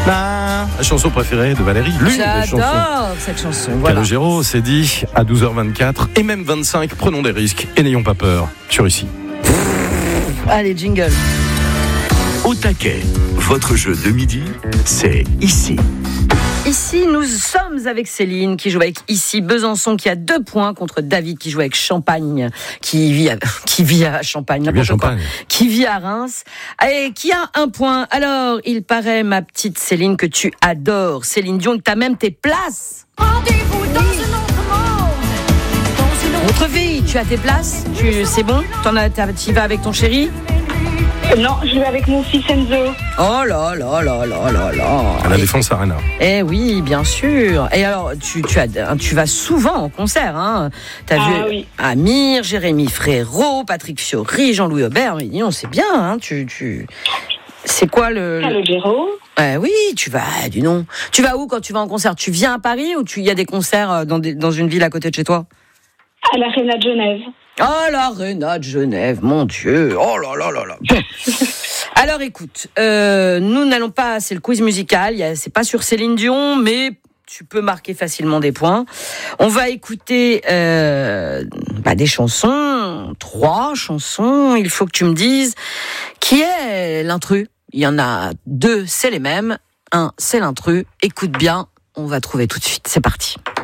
La chanson préférée de Valérie. J'adore cette chanson. Voilà. Calogero s'est dit à 12h24 et même 25, prenons des risques et n'ayons pas peur. Sur Ici. Allez, jingle. Au taquet, votre jeu de midi, c'est Ici. Ici, nous sommes avec Céline qui joue avec Ici Besançon qui a 2 points contre David qui joue avec Champagne, qui vit à Champagne, n'importe quoi, qui vit à Reims et qui a 1 point. Alors, il paraît, ma petite Céline, que tu adores Céline Dion, que tu as même tes places. Rendez-vous dans un autre monde, dans une Autre vie, tu as tes places, c'est bon, tu y vas avec ton chéri? Non, je vais avec mon fils Enzo. Oh là là là là là là. À la Défense Arena. Eh oui, bien sûr. Et alors, tu vas souvent en concert, hein. T'as vu oui. Amir, Jérémy Frérot, Patrick Fiori, Jean-Louis Aubert. Mais dis donc, c'est bien, hein. C'est quoi le... Calogero. Oui, tu vas, dis donc. Tu vas où quand tu vas en concert? Tu viens à Paris ou il y a des concerts dans une ville à côté de chez toi? À l'Arena de Genève. Oh, l'Arena de Genève, mon Dieu. Oh là là là là. Bon. Alors écoute, nous n'allons pas, c'est le quiz musical, c'est pas sur Céline Dion, mais tu peux marquer facilement des points. On va écouter des chansons, 3 chansons. Il faut que tu me dises qui est l'intrus. Il y en a 2, c'est les mêmes. 1, c'est l'intrus. Écoute bien, on va trouver tout de suite. C'est parti.